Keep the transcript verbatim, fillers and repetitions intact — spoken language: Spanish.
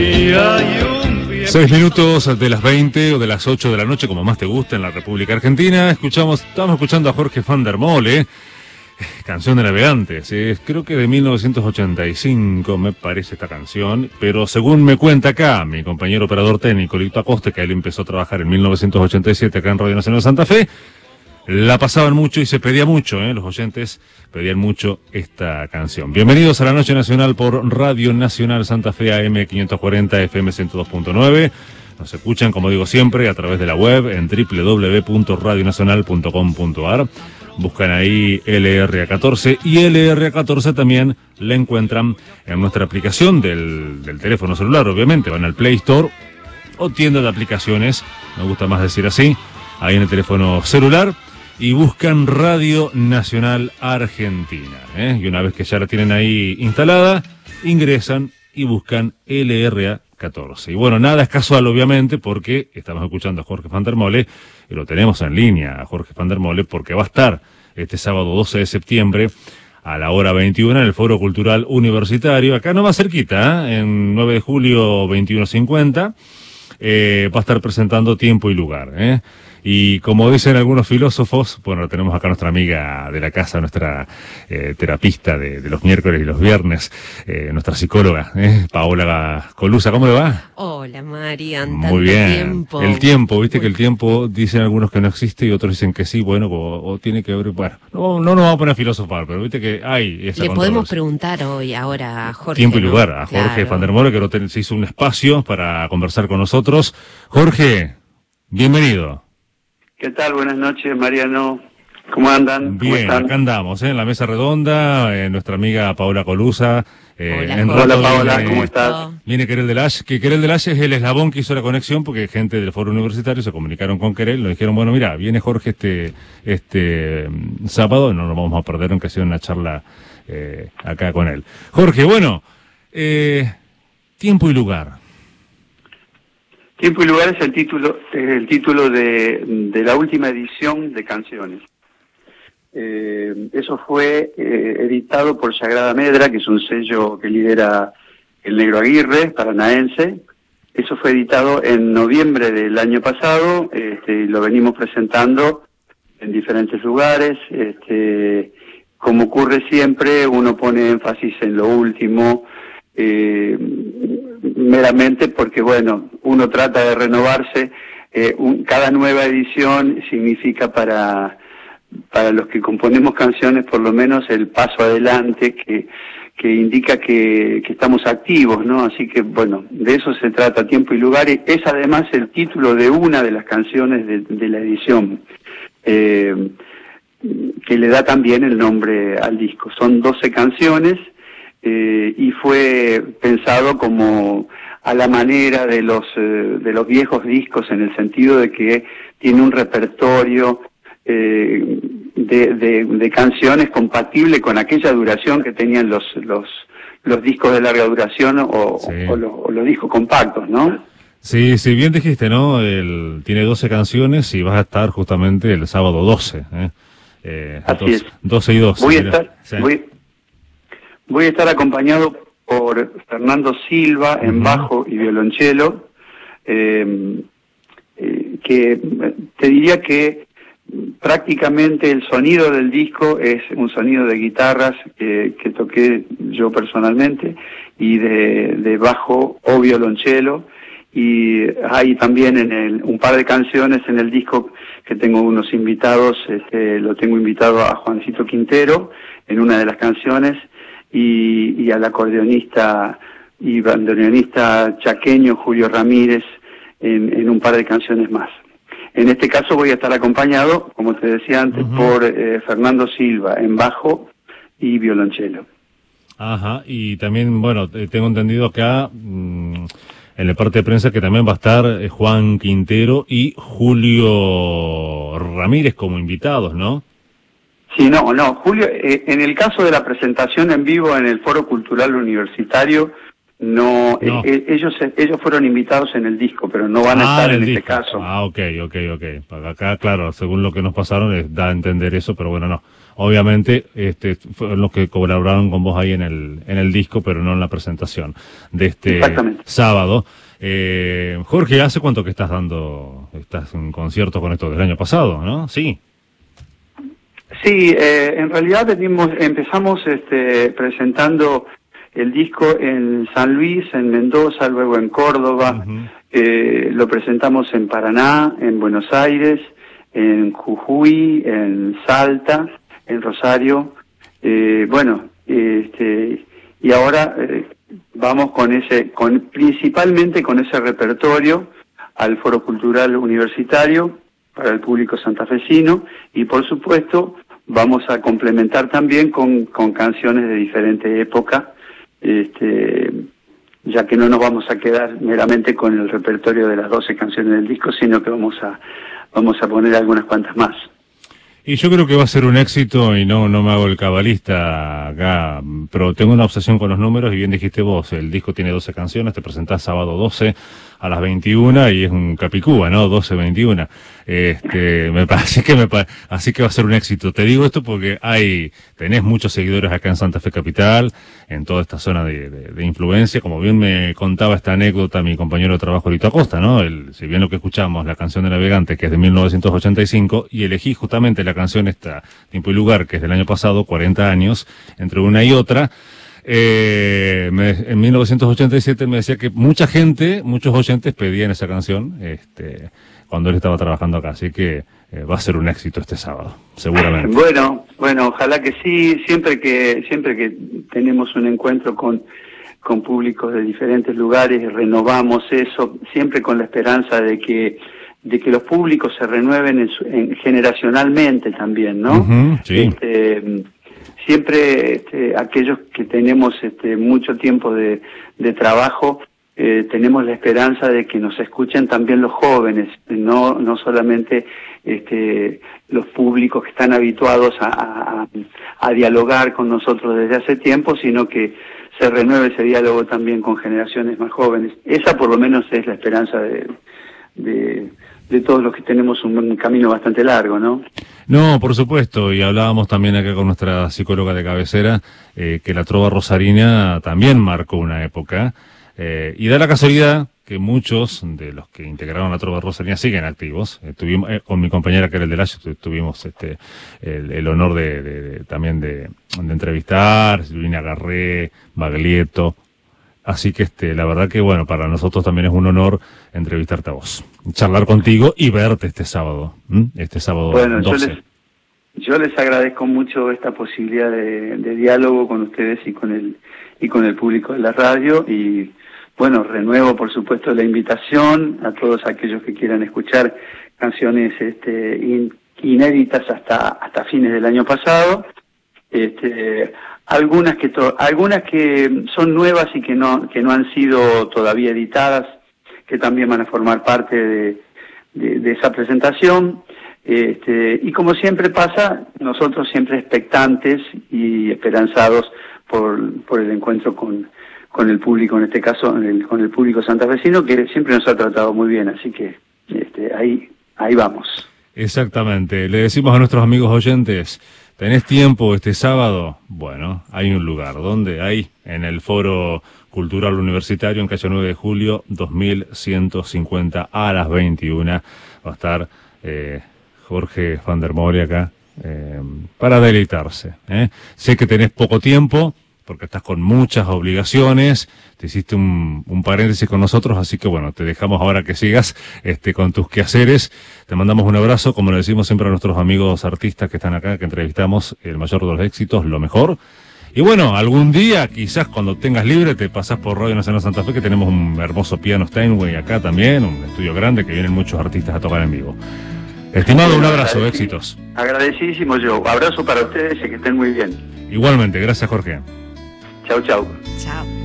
día y un día. Seis minutos de las veinte o de las ocho de la noche, como más te gusta, en la República Argentina. Escuchamos, estamos escuchando a Jorge van der Mole, canción de Navegantes. Eh, creo que de mil novecientos ochenta y cinco me parece esta canción, pero según me cuenta acá mi compañero operador técnico, Lito Acosta, que él empezó a trabajar en mil novecientos ochenta y siete acá en Radio Nacional de Santa Fe, la pasaban mucho y se pedía mucho, ¿eh? Los oyentes pedían mucho esta canción. Bienvenidos a la Noche Nacional por Radio Nacional Santa Fe A M quinientos cuarenta F M ciento dos punto nueve. Nos escuchan, como digo siempre, a través de la web en doble u doble u doble u punto radio nacional punto com punto a r. Buscan ahí L R A catorce y L R A catorce también la encuentran en nuestra aplicación del, del teléfono celular, obviamente. Van al Play Store o tienda de aplicaciones, me gusta más decir así, ahí en el teléfono celular, y buscan Radio Nacional Argentina, ¿eh? Y una vez que ya la tienen ahí instalada, ingresan y buscan L R A catorce. Y bueno, nada es casual, obviamente, porque estamos escuchando a Jorge van der Mole, y lo tenemos en línea a Jorge van der Mole, porque va a estar este sábado doce de septiembre a la hora veintiuna en el Foro Cultural Universitario, acá nomás cerquita, ¿eh? En nueve de julio, veintiuno cincuenta, eh, va a estar presentando Tiempo y Lugar, ¿eh? Y como dicen algunos filósofos, bueno, tenemos acá a nuestra amiga de la casa, nuestra eh, terapista de, de los miércoles y los viernes, eh, nuestra psicóloga, eh, Paola Colusa. ¿Cómo le va? Hola, Marian. Muy bien. Tiempo. El tiempo, viste bueno. Que el tiempo, dicen algunos que no existe y otros dicen que sí, bueno, o, o tiene que ver, bueno, no, no nos vamos a poner a filosofar, pero viste que hay esa Le podemos preguntar hoy, ahora, a Jorge. Tiempo y lugar, ¿no? a Jorge Claro. van der Mole, que no te, se hizo un espacio para conversar con nosotros. Jorge, bienvenido. ¿Qué tal? Buenas noches, Mariano. ¿Cómo andan? ¿Cómo Bien, están? acá andamos, ¿eh? En la mesa redonda, eh, nuestra amiga Paola Colusa. Eh, Hola, en Jorge. Hola, rato Paola, viene- ¿cómo estás? Viene Querel del Ash, que Querel del Ash es el eslabón que hizo la conexión, porque gente del foro universitario se comunicaron con Querel, nos dijeron, bueno, mira, viene Jorge este este mm, sábado, y no nos vamos a perder, aunque sea una charla eh, acá con él. Jorge, bueno, eh, tiempo y lugar. Tiempo y Lugar es el título, es el título de, de la última edición de Canciones. Eh, eso fue eh, editado por Sagrada Medra, que es un sello que lidera el Negro Aguirre, paranaense. Eso fue editado en noviembre del año pasado, este, y lo venimos presentando en diferentes lugares. Este, como ocurre siempre, uno pone énfasis en lo último, eh, meramente porque, bueno, uno trata de renovarse. Eh, un, cada nueva edición significa para, para los que componemos canciones, por lo menos el paso adelante que, que indica que, que estamos activos, ¿no? Así que, bueno, de eso se trata Tiempo y Lugar, y es además el título de una de las canciones de, de la edición, eh, que le da también el nombre al disco. Son doce canciones, eh, y fue pensado como a la manera de los eh, de los viejos discos, en el sentido de que tiene un repertorio eh, de, de, de canciones compatible con aquella duración que tenían los los los discos de larga duración o, Sí. o, los, o los discos compactos, ¿no? Sí, sí, bien dijiste, ¿no? El, tiene doce canciones y vas a estar justamente el sábado doce, ¿eh? Eh, Así doce, es. doce y doce. Voy a mira. estar Sí. voy, voy a estar acompañado por Fernando Silva en Ujú. bajo y violonchelo, eh, eh, que te diría que prácticamente el sonido del disco es un sonido de guitarras que, que toqué yo personalmente, y de, de bajo o violonchelo, y hay también en el, un par de canciones en el disco que tengo unos invitados. Este, lo tengo invitado a Juancito Quintero en una de las canciones, y, y al acordeonista y bandoneonista chaqueño Julio Ramírez en, en un par de canciones más. En este caso voy a estar acompañado, como te decía antes, Ujú. por eh, Fernando Silva en bajo y violonchelo. Ajá, y también, bueno, eh, tengo entendido acá, mmm, en la parte de prensa, que también va a estar eh, Juan Quintero y Julio Ramírez como invitados, ¿no? Sí, no, no, Julio, eh, en el caso de la presentación en vivo en el Foro Cultural Universitario, no, No. eh, eh, ellos ellos fueron invitados en el disco, pero no van a Ah, estar en el este disco. caso. Ah, ok, ok, ok. Acá, claro, según lo que nos pasaron, eh, da a entender eso, pero bueno, no. obviamente, este, fueron los que colaboraron con vos ahí en el, en el disco, pero no en la presentación de este sábado. Eh, Jorge, ¿hace cuánto que estás dando, estás en conciertos con esto del año pasado, no? Sí. Sí, eh, en realidad venimos, empezamos este, presentando el disco en San Luis, en Mendoza, luego en Córdoba, uh-huh. eh, lo presentamos en Paraná, en Buenos Aires, en Jujuy, en Salta, en Rosario, eh, bueno, este, y ahora eh, vamos con ese, con principalmente con ese repertorio al Foro Cultural Universitario para el público santafesino, y por supuesto vamos a complementar también con, con canciones de diferente época, este, ya que no nos vamos a quedar meramente con el repertorio de las doce canciones del disco, sino que vamos a vamos a poner algunas cuantas más. Y yo creo que va a ser un éxito, y no no me hago el cabalista acá, pero tengo una obsesión con los números, y bien dijiste vos, el disco tiene doce canciones, te presentás sábado doce a las veintiuna, y es un capicúa, ¿no? doce, veintiuna. Este, me parece que me pa- así que va a ser un éxito. Te digo esto porque hay, tenés muchos seguidores acá en Santa Fe Capital, en toda esta zona de, de, de influencia, como bien me contaba esta anécdota mi compañero de trabajo Lito Acosta, ¿no? El, si bien lo que escuchamos, la canción de Navegante, que es de mil novecientos ochenta y cinco, y elegí justamente la canción esta, Tiempo y Lugar, que es del año pasado, cuarenta años, entre una y otra. Eh, me, en mil novecientos ochenta y siete me decía que mucha gente, muchos oyentes pedían esa canción, este, cuando él estaba trabajando acá, así que eh, va a ser un éxito este sábado, seguramente. Bueno, bueno, ojalá que sí, siempre que, siempre que tenemos un encuentro con, con públicos de diferentes lugares, renovamos eso, siempre con la esperanza de que, de que los públicos se renueven en su, en, generacionalmente también, ¿no? Uh-huh, sí. Este, siempre este, aquellos que tenemos este, mucho tiempo de, de trabajo, eh, tenemos la esperanza de que nos escuchen también los jóvenes, no no solamente este, los públicos que están habituados a, a, a dialogar con nosotros desde hace tiempo, sino que se renueve ese diálogo también con generaciones más jóvenes. Esa por lo menos es la esperanza de, de, de todos los que tenemos un, un camino bastante largo, ¿no? No, por supuesto, y hablábamos también acá con nuestra psicóloga de cabecera, eh, que la trova rosarina también marcó una época, eh, y da la casualidad que muchos de los que integraron la trova rosarina siguen activos. Eh, tuvimos, eh, con mi compañera Karel de Layo, tuvimos este, el, el honor de, de, de también de, de entrevistar, Silvina Garré, Baglietto. Así que este, la verdad que bueno, para nosotros también es un honor entrevistarte a vos, charlar contigo y verte este sábado, ¿m? este sábado bueno, doce. Yo les, yo les agradezco mucho esta posibilidad de, de diálogo con ustedes y con el y con el público de la radio, y bueno, renuevo por supuesto la invitación a todos aquellos que quieran escuchar canciones este, in, inéditas hasta hasta fines del año pasado. Este, algunas que to, algunas que son nuevas y que no que no han sido todavía editadas, que también van a formar parte de, de, de esa presentación, este, y como siempre pasa, nosotros siempre expectantes y esperanzados por por el encuentro con con el público, en este caso el, con el público santafesino, que siempre nos ha tratado muy bien, así que este, ahí ahí vamos. Exactamente, le decimos a nuestros amigos oyentes, ¿tenés tiempo este sábado? Bueno, hay un lugar, ¿dónde? Ahí, en el Foro Cultural Universitario, en calle nueve de julio, dos mil ciento cincuenta, a las veintiuna. Va a estar eh, Jorge van der Molen acá, eh, para deleitarse. ¿eh? Sé que tenés poco tiempo, porque estás con muchas obligaciones, te hiciste un, un paréntesis con nosotros, así que bueno, te dejamos ahora que sigas este, con tus quehaceres. Te mandamos un abrazo, como le decimos siempre a nuestros amigos artistas que están acá, que entrevistamos, el mayor de los éxitos, lo mejor. Y bueno, algún día, quizás cuando tengas libre, te pasás por Radio Nacional Santa Fe, que tenemos un hermoso piano Steinway acá también, un estudio grande, que vienen muchos artistas a tocar en vivo. Estimado, un abrazo, éxitos. Agradecidísimo yo. Abrazo para ustedes y que estén muy bien. Igualmente, gracias Jorge. Chau, chau. Chao.